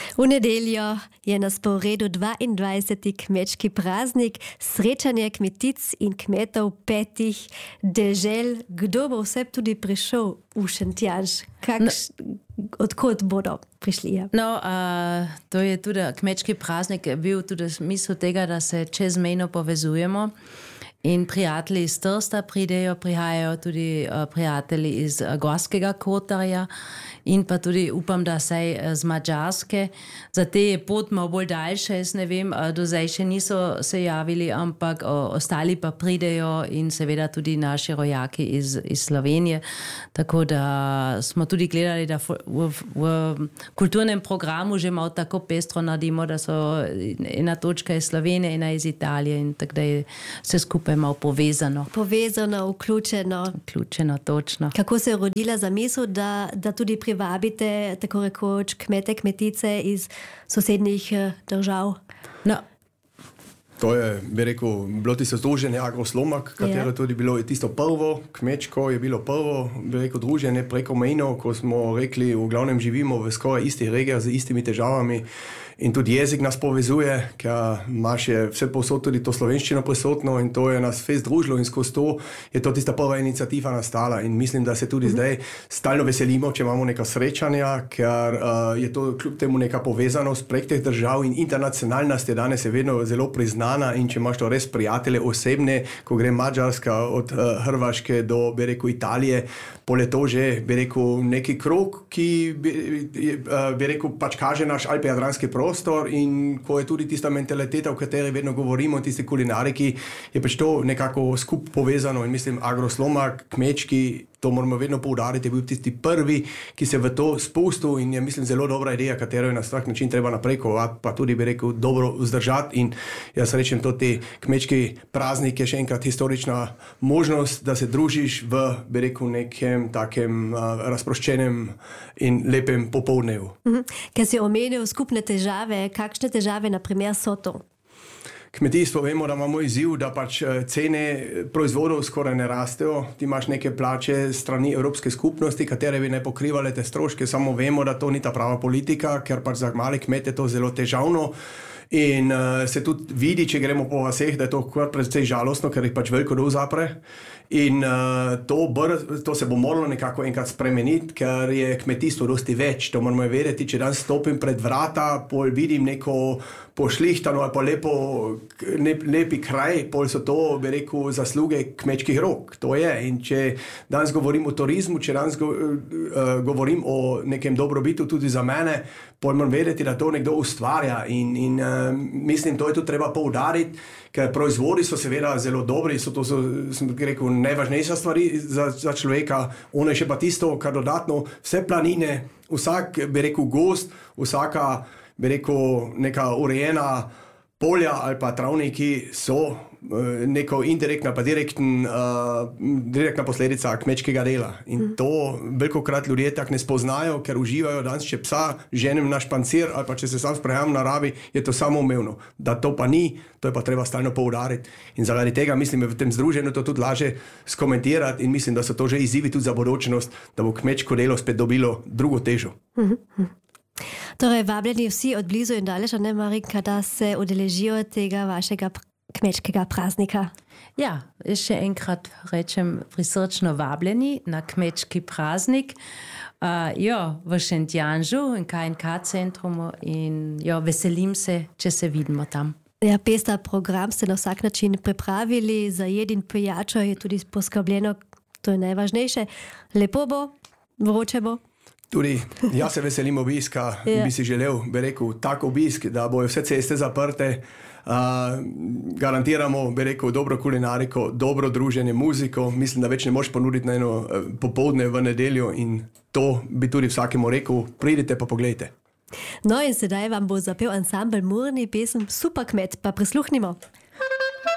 V nedeljo je na sporedu 22. kmečki praznik, srečanje kmetic in kmetov petih dežel. Kdo bo vse tudi prišel v Šentjanž? Odkot bodo prišli? To je tudi kmečki praznik, bil tudi smisel tega, da se čezmejno povezujemo. In prijatelji iz Trsta prihajajo tudi prijatelji iz Gorskega Kotarja in pa tudi upam, da saj z Mađarske. Za te je pot malo bolj daljša, jaz ne vem, do zdaj še niso se javili, ampak ostali pa pridejo in seveda tudi naši rojaki iz Slovenije. Tako da smo tudi gledali, da v kulturnem programu že malo tako pestro naredimo, da so ena točka iz Slovenije, ena iz Italije in tako da je vse skupaj malo povezano. Povezano, vključeno. Vključeno, točno. Kako se je rodila zamisel, da tudi privabite tako rekoč kmete, kmetice iz sosednjih držav? To je, bi rekel, bilo tisto združenje Agroslomak, katero tudi bilo tisto prvo, kmečko je bilo prvo, bi rekel, druženje preko mejno, ko smo rekli, v glavnem živimo v skoraj istih regijah z istimi težavami in tudi jezik nas povezuje, ker imaš je vse povsod tudi to slovenščino prisotno in to je nas fest družilo in skozi to je to tista prva iniciativa nastala in mislim, da se tudi zdaj stalno veselimo, če imamo neka srečanja, ker je to kljub temu neka povezanost prek teh držav in internacionalnost je danes je vedno zelo priznana in če imaš to res prijatelje osebne, ko gre Mađarska od Hrvaške do, bi rekel, Italije, pole to že, bi rekel, neki krog, ki bi rekel, pač kaže naš alpejadranski prostor in ko je tudi tista mentaliteta, o kateri vedno govorimo, tisti kulinariki, je pač to nekako skup povezano in mislim, Agroslomak, kmečki, to moramo vedno poudariti, je bil tisti prvi, ki se v to spustil in je, mislim, zelo dobra ideja, katero je na vsak način treba naprej kovati, pa tudi, bi rekel, dobro vzdržati in jaz rečem, to te kmečki praznik je še enkrat historična možnost, da se družiš v, bi rekel, nekem takem razproščenem in lepem popoldnevu. Ker si omenil skupne težave, kakšne težave na primer so to? Kmetijstvo vemo, da imamo izziv, da pač cene proizvodov skoraj ne rastejo. Ti imaš neke plače strani Evropske skupnosti, katere bi ne pokrivale te stroške, samo vemo, da to ni ta prava politika, ker pač za male kmete to zelo težavno. In se tudi vidi, če gremo po vaseh, da je to kar precej žalostno, ker jih pač veliko dol zapre. In to se bo moralo nekako enkrat spremeniti, ker je kmetijstvo dosti več. To moramo vedeti, če danes stopim pred vrata, pol vidim neko pošlihtano ali pa lepi kraj, pol so to, bi rekel, zasluge kmečkih rok. To je. In če danes govorim o turizmu, če danes govorim o nekem dobrobitu tudi za mene, pol moram vedeti, da to nekdo ustvarja in mislim, to je tudi treba poudariti, ker proizvodi so seveda zelo dobri, to so, sem rekel, najvažnejša stvari za človeka, ono je še pa tisto, kar dodatno, vse planine, vsak, bi rekel, gost, vsaka, bi rekel, neka urejena polja ali pa travniki so neko indirektna pa direktna posledica kmečkega dela. In to velikokrat ljudje tako ne spoznajo, ker uživajo danes, če psa ženem na špancir ali pa če se sam sprehajam na naravi, je to samoumevno. Da to pa ni, to je pa treba stalno poudariti. In zaradi tega mislim, v tem združenju to tudi laže skomentirati in mislim, da so to že izzivi tudi za bodočnost, da bo kmečko delo spet dobilo drugo težo. Torej, vabljeni vsi od blizu in daleč, ne Marinka, da se udeležijo tega vašega kmečkega praznika. Ja, še enkrat rečem prisrčno vabljeni na kmečki praznik. V Šentjanžu in KNK centrumu in veselim se, če se vidimo tam. Ja, pester program ste na vsak način pripravili, za jed in pijačo je tudi poskrbljeno, to je najvažnejše. Lepo bo, vroče bo. Tudi jaz se veselim obiska, bi si želel, bi rekel, tak obisk, da bojo vse ceste zaprte, garantiramo, bi rekel, dobro kulinariko, dobro druženje, muziko, mislim, da več ne moš ponuditi na eno popoldne v nedeljo in to bi tudi vsakemu rekel, pridite pa pogledajte. No in sedaj vam bo zapel ansambel Murni pesem Super kmet, pa prisluhnimo.